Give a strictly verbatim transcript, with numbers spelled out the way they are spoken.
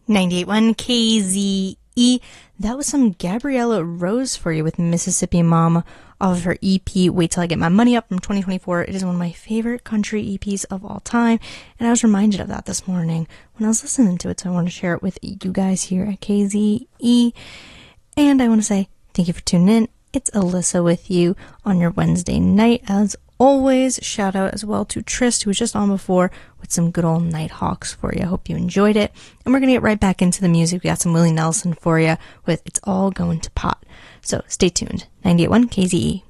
ninety-eight point one K Z E. That was some Gabriella Rose for you with Mississippi Mama off of her E P Wait Till I Get My Money Up from twenty twenty-four. It is one of my favorite country E Ps of all time, and I was reminded of that this morning when I was listening to it, so I want to share it with you guys here at K Z E. And I want to say thank you for tuning in. It's Alyssa with you on your Wednesday night. As always, shout out as well to Trist, who was just on before, with some good old Nighthawks for you. I hope you enjoyed it. And we're going to get right back into the music. We got some Willie Nelson for you with It's All Going to Pot. So stay tuned. ninety-eight point one K Z E.